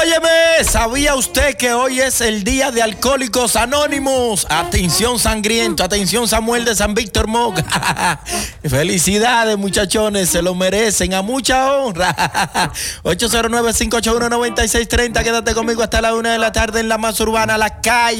Óyeme, ¿sabía usted que hoy es el día de Alcohólicos Anónimos? Atención Sangriento, atención Samuel de San Víctor Moca. Felicidades muchachones, se lo merecen, a mucha honra. 809-581-9630, quédate conmigo hasta la 1 de la tarde en la más urbana, la calle.